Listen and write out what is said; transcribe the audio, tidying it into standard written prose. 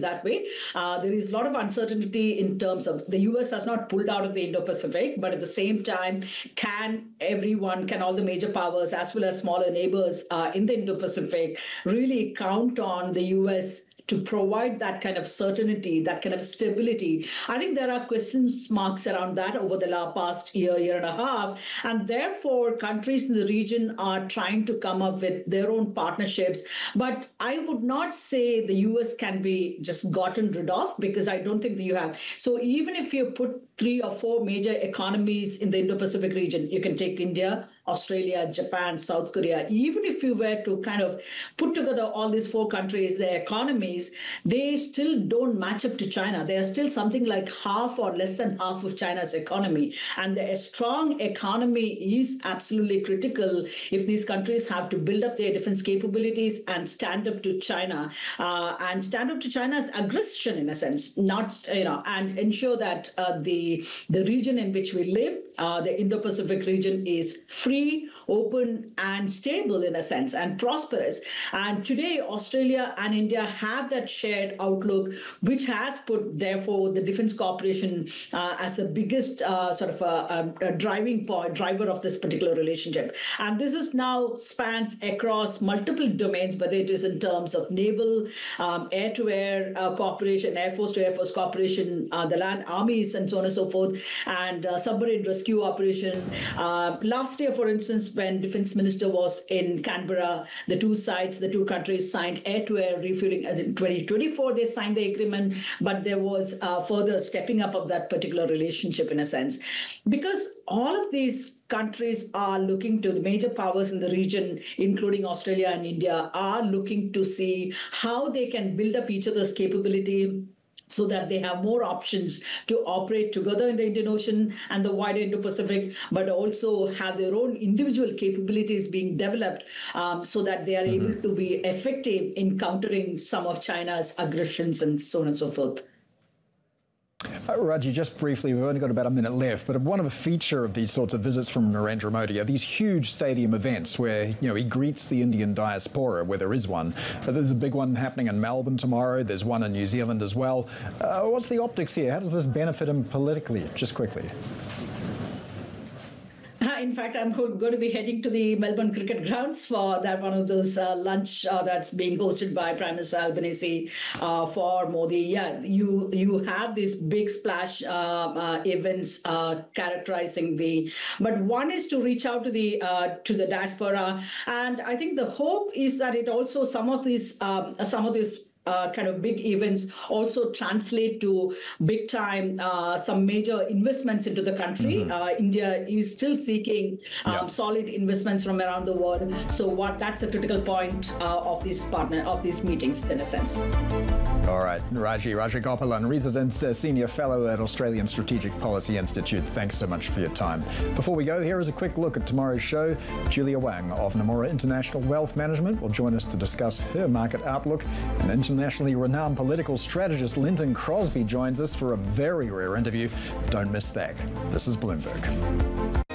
that way. There is a lot of uncertainty in terms of the US has not pulled out of the Indo-Pacific, but at the same time, can all the major powers as well as smaller neighbors in the Indo-Pacific really count on the US to provide that kind of certainty, that kind of stability? I think there are question marks around that over the past year and a half. And therefore, countries in the region are trying to come up with their own partnerships. But I would not say the US can be just gotten rid of, because I don't think that you have. So even if you put 3 or 4 major economies in the Indo-Pacific region, you can take India, Australia, Japan, South Korea. Even if you were to kind of put together all these 4 countries, their economies, they still don't match up to China. They are still something like half or less than half of China's economy. And a strong economy is absolutely critical if these countries have to build up their defense capabilities and stand up to China, and stand up to China's aggression in a sense, not, and ensure that the region in which we live, the Indo-Pacific region, is free, open, and stable in a sense, and prosperous. And today, Australia and India have that shared outlook, which has put, therefore, the defense cooperation as the biggest driver of this particular relationship. And this is now spans across multiple domains, whether it is in terms of naval, air-to-air cooperation, air force-to-air force cooperation, the land armies, and so on and so forth, and submarine rescue operation. Last year, for instance, when Defense Minister was in Canberra, the two countries signed air-to-air refueling. In 2024, they signed the agreement, but there was further stepping up of that particular relationship in a sense. Because all of these countries are looking to, the major powers in the region, including Australia and India, are looking to see how they can build up each other's capability, so that they have more options to operate together in the Indian Ocean and the wider Indo-Pacific, but also have their own individual capabilities being developed, so that they are able to be effective in countering some of China's aggressions and so on and so forth. Raji, just briefly, we've only got about a minute left, but one of the feature of these sorts of visits from Narendra Modi are these huge stadium events where, he greets the Indian diaspora, where there is one. There's a big one happening in Melbourne tomorrow. There's one in New Zealand as well. What's the optics here? How does this benefit him politically, just quickly? In fact, I'm going to be heading to the Melbourne cricket grounds for that one of those lunch that's being hosted by Prime Minister Albanese for Modi. Yeah, you have these big splash events characterizing but one is to reach out to the diaspora, and I think the hope is that it also some of these kind of big events also translate to big time some major investments into the country. India is still seeking solid investments from around the world. So that's a critical point of these meetings in a sense. All right, Raji Rajagopalan, Resident Senior Fellow at Australian Strategic Policy Institute. Thanks so much for your time. Before we go, here is a quick look at tomorrow's show. Julia Wang of Nomura International Wealth Management will join us to discuss her market outlook. And internationally renowned political strategist Lynton Crosby joins us for a very rare interview. Don't miss that. This is Bloomberg.